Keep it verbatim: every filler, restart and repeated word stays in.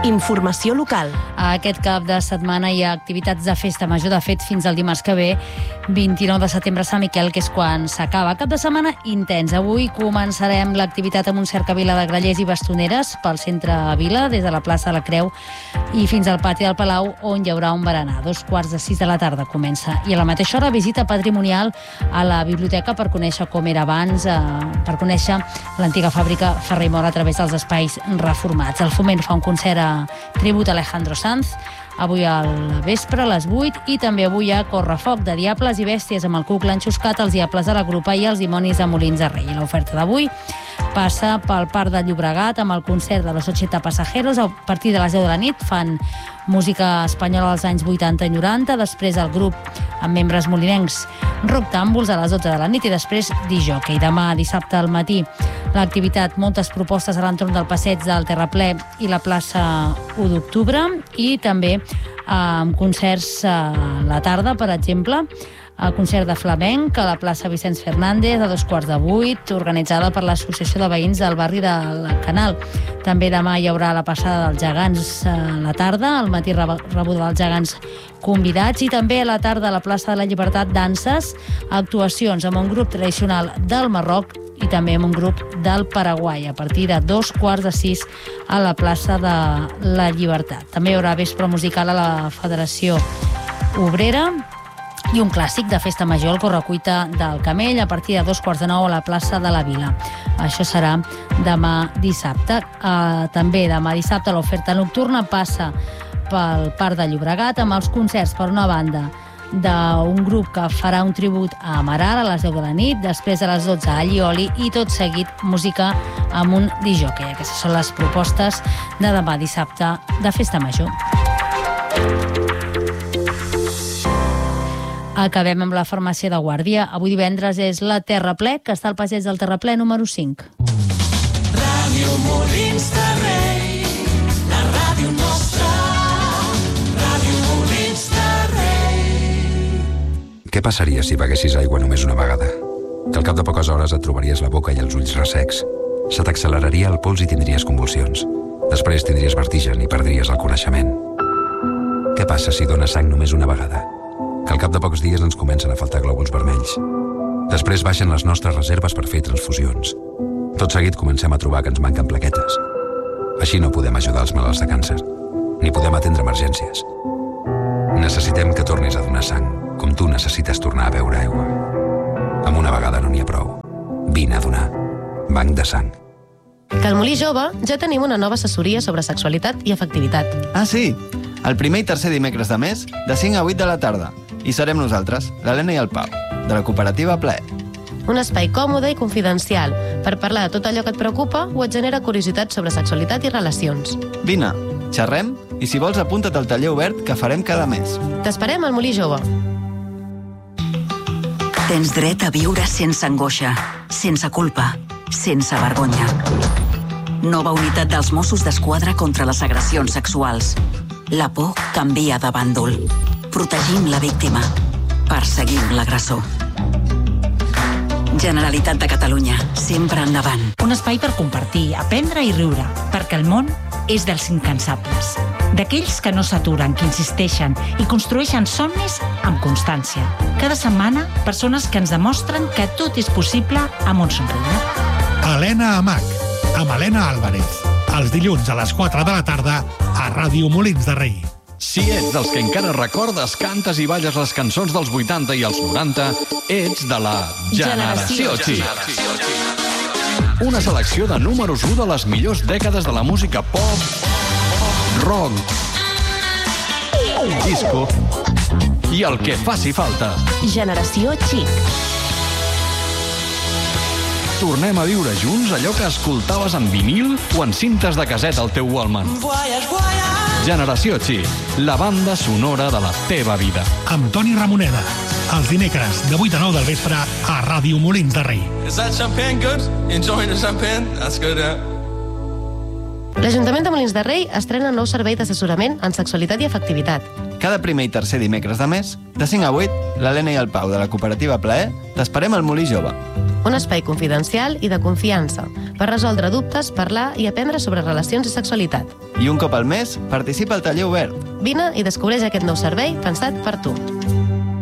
Informació local. Aquest cap de setmana hi ha activitats de festa major. De fet, fins al dimarts que ve, vint-i-nou de setembre, Sant Miquel, que és quan s'acaba. Cap de setmana intens. Avui començarem l'activitat amb un cerca Vila de grallers i bastoneres pel centre Vila, des de la plaça de la Creu i fins al pati del Palau, on hi haurà un berenar. Dos quarts de sis de la tarda comença. I a la mateixa hora, visita patrimonial a la biblioteca per conèixer com era abans, eh, per conèixer l'antiga fàbrica Ferrer i Mola a través dels espais reformats. El Foment fa un concert a tribut a Alejandro Sanz, avui al vespre a les vuit, i també avui hi ha correfoc de Diables i Bèsties amb el Cuc l'Enxuscat, els Diables de la Grupa i els Dimonis de Molins de Rei. L'oferta d'avui passa pel Parc de Llobregat amb el concert de los ochenta Pasajeros. A partir de les deu de la nit fan música espanyola dels anys vuitanta i noranta, després el grup amb membres molinencs Roctàmbuls a les dotze de la nit i després disjockey. Demà dissabte al matí l'activitat, moltes propostes a l'entorn del passeig del Terraplè i la plaça u d'octubre, i també amb concerts a la tarda, per exemple, el concert de flamenc a la plaça Vicenç Fernández a dos quarts de vuit, organitzada per l'Associació de Veïns del barri del Canal. També demà hi haurà la passada dels gegants a la tarda, al matí rebuda dels gegants convidats, i també a la tarda a la plaça de la Llibertat danses, actuacions amb un grup tradicional del Marroc i també amb un grup del Paraguai, a partir de dos quarts de sis a la plaça de la Llibertat. També hi haurà vespre musical a la Federació Obrera i un clàssic de festa major, el Correcuita del Camell, a partir de dos quarts de nou a la plaça de la Vila. Això serà demà dissabte. Uh, també demà dissabte l'oferta nocturna passa pel Parc de Llobregat amb els concerts, per una banda, d'un grup que farà un tribut a Amaral a les deu de la nit, després a les dotze a Allioli, i tot seguit música amb un disjockey. Aquestes són les propostes de demà dissabte de festa major. Acabem amb la farmàcia de Guàrdia. Avui divendres és la Terraplè, que està al passeig del Terraplè número cinc. Ràdio Molins de Rei, la ràdio nostra, Ràdio Molins de Rei. Què passaria si beguessis aigua només una vegada? Que al cap de poques hores et trobaries la boca i els ulls ressecs. Se t'acceleraria el pols i tindries convulsions. Després tindries vertigen i perdries el coneixement. Què passa si dones sang només una vegada? Que al cap de pocs dies ens comencen a faltar glòbuls vermells. Després baixen les nostres reserves per fer transfusions. Tot seguit comencem a trobar que ens manquen plaquetes. Així no podem ajudar els malalts de càncer, ni podem atendre emergències. Necessitem que tornis a donar sang, com tu necessites tornar a beure aigua. Amb una vegada no n'hi ha prou. Vine a donar. Banc de sang. Que al Molí Jove ja tenim una nova assessoria sobre sexualitat i afectivitat. Ah, sí? El primer i tercer dimecres de mes, de cinc a vuit de la tarda. I serem nosaltres, l'Helena i el Pau, de la cooperativa Plaer. Un espai còmode i confidencial per parlar de tot allò que et preocupa o et genera curiositat sobre sexualitat i relacions. Vine, xerrem i si vols apunta't al taller obert que farem cada mes. T'esperem al Molí Jove. Tens dret a viure sense angoixa, sense culpa, sense vergonya. Nova unitat dels Mossos d'Esquadra contra les agressions sexuals. La por canvia de bàndol. Protegim la víctima. Perseguim l'agressor. Generalitat de Catalunya. Sempre endavant. Un espai per compartir, aprendre i riure, perquè el món és dels incansables. D'aquells que no s'aturen, que insisteixen i construeixen somnis amb constància. Cada setmana, persones que ens demostren que tot és possible amb un somriure. Helena Amac, amb Helena Álvarez. Els dilluns a les quatre de la tarda a Ràdio Molins de Rei. Si ets dels que encara recordes, cantes i balles les cançons dels vuitanta i els noranta, ets de la Generació Xic. Una selecció de números u de les millors dècades de la música pop, rock, disco i el que faci falta. Generació Xic. Tornem a viure junts allò que escoltaves en vinil o en cintes de caseta al teu Walkman. Generació Xic, la banda sonora de la teva vida. Amb Toni Ramoneda, els dimecres de vuit a nou del vespre a Ràdio Molins de Rei. Is that champagne good? Enjoying the champagne? That's good, yeah. L'Ajuntament de Molins de Rei estrena un nou servei d'assessorament en sexualitat i afectivitat. Cada primer i tercer dimecres de mes, de cinc a vuit, l'Helena i el Pau de la cooperativa Plaer t'esperem al Molí Jove. Un espai confidencial i de confiança per resoldre dubtes, parlar i aprendre sobre relacions i sexualitat. I un cop al mes participa al taller obert. Vine i descobreix aquest nou servei pensat per tu.